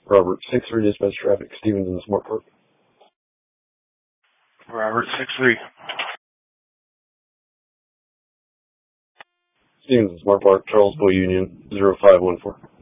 Robert, 6-3 dispatch traffic, Stevens in the Smart Park. Robert, 6-3. Stevens in Smart Park, Charlesville Union, 0514.